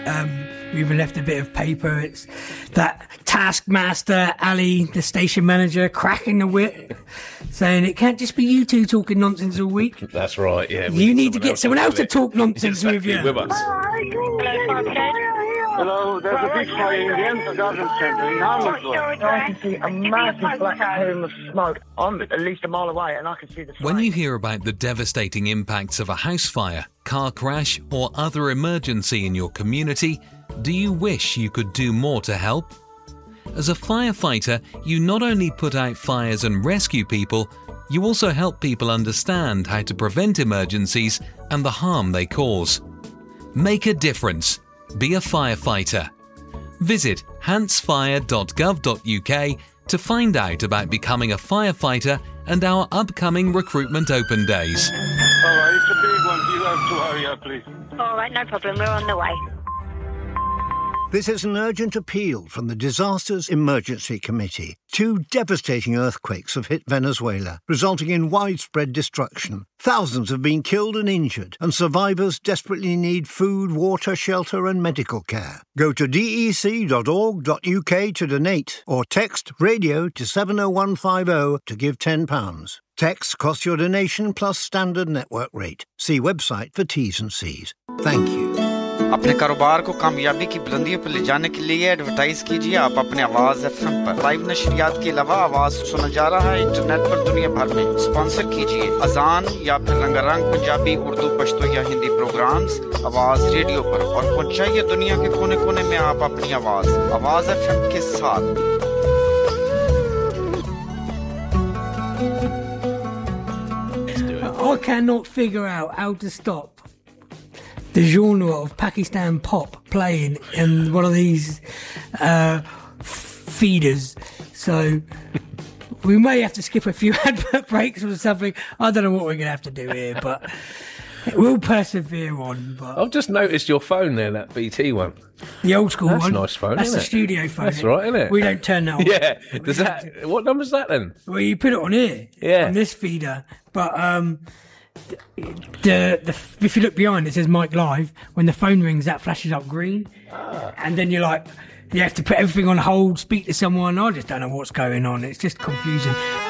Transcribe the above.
We even left a bit of paper. It's that taskmaster, Ali, the station manager, cracking the whip, saying it can't just be you two talking nonsense all week. That's right, yeah. You need to get someone else to talk nonsense with you. With us. Hello, there's a big fire in the Enfield Garden Centre in Hammersmith. I can see a massive black plume of smoke. I'm at least a mile away and I can see the flame. When you hear about the devastating impacts of a house fire, car crash or other emergency in your community, do you wish you could do more to help? As a firefighter, you not only put out fires and rescue people, you also help people understand how to prevent emergencies and the harm they cause. Make a difference. Be a firefighter. Visit hantsfire.gov.uk to find out about becoming a firefighter and our upcoming recruitment open days. All right, it's a big one. You have to hurry up, please. All right, no problem. We're on the way. This is an urgent appeal from the Disasters Emergency Committee. 2 devastating earthquakes have hit Venezuela, resulting in widespread destruction. Thousands have been killed and injured, and survivors desperately need food, water, shelter and medical care. Go to dec.org.uk to donate, or text radio to 70150 to give £10. Texts cost your donation plus standard network rate. See website for T's and C's. Thank you. अपने कारोबार को कामयाबी की बुलंदियों पर ले जाने के लिए एडवर्टाइज कीजिए आप अपने आवाज एफएम पर लाइव नशरियात के अलावा आवाज सुना जा रहा है इंटरनेट पर दुनिया भर में स्पॉन्सर कीजिए अजान या फिर रंगारंग पंजाबी उर्दू पश्तो या हिंदी प्रोग्राम्स आवाज रेडियो पर और पहुंचाइए दुनिया के कोने-कोने में आप अपनी आवाज एफएम के साथ I cannot figure out how to stop the genre of Pakistan pop playing in one of these feeders. So we may have to skip a few advert breaks or something. I don't know what we're going to have to do here, but we'll persevere on. But I've just noticed your phone there, that BT one. The old school That's one. That's a nice phone, That's isn't the it? studio phone. That's right, isn't it? We don't turn that on. Yeah. Does that? What number's that then? Well, you put it on here. Yeah. On this feeder. But if you look behind, it says Mike Live. When the phone rings, that flashes up green. And then you're like, you have to put everything on hold, speak to someone. I just don't know what's going on. It's just confusing.